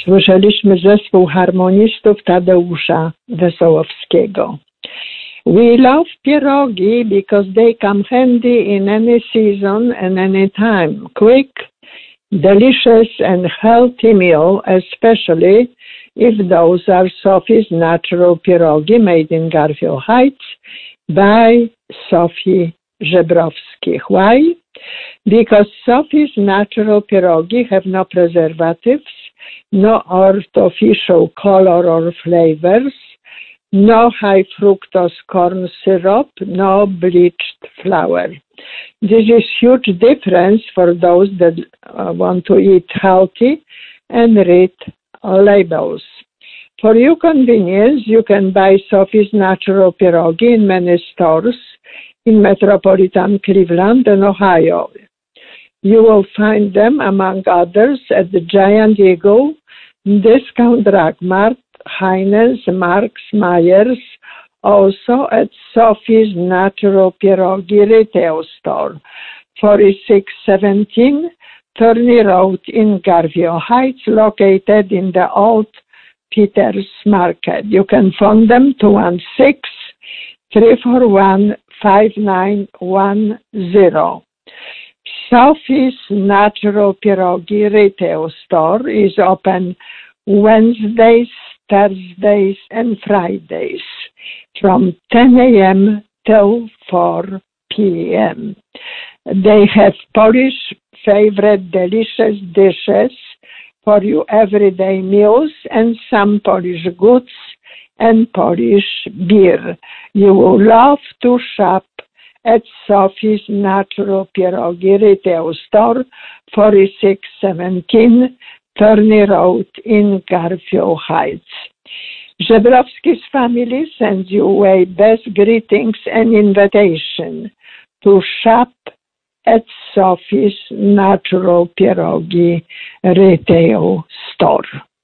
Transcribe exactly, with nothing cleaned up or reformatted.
Słyszeliśmy zespół harmonistów Tadeusza Wesołowskiego. We love pierogi because they come handy in any season and any time. Quick, delicious and healthy meal, especially if those are Sophie's Natural Pierogi made in Garfield Heights by Sophie Żebrowski. Why? Because Sophie's Natural Pierogi have no preservatives, no artificial color or flavors, no high fructose corn syrup, no bleached flour. This is huge difference for those that uh, want to eat healthy and read labels. For your convenience, you can buy Sophie's Natural Pierogi in many stores in metropolitan Cleveland and Ohio. You will find them, among others, at the Giant Eagle, Discount Drug Mart, Heinz, Marks, Myers, also at Sophie's Natural Pierogi retail store, forty-six seventeen Turney Road in Garfield Heights, located in the Old Peters Market. You can phone them two one six, three four one, five nine one zero. Sophie's Natural Pierogi retail store is open Wednesdays, Thursdays, and Fridays from ten a.m. till four p.m. They have Polish favorite delicious dishes for your everyday meals and some Polish goods and Polish beer. You will love to shop at Sophie's Natural Pierogi retail store, forty-six seventeen Turney Road in Garfield Heights. Żebrowski's family sends you away best greetings and invitation to shop at Sophie's Natural Pierogi retail store.